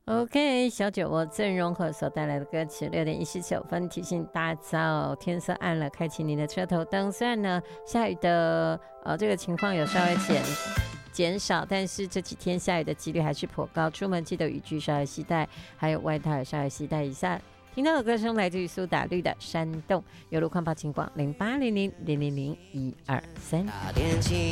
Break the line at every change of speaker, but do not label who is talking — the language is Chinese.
OK， 小酒窝郑容和所带来的歌曲6:19提醒大家天色暗了，开启你的车头灯。虽然呢下雨的这个情况有稍微减少，但是这几天下雨的几率还是颇高，出门记得雨具稍微携带，还有外套也稍微携带一下。听到的歌声来自于苏打绿的《山洞》，有路况报警广0800000123。
打电器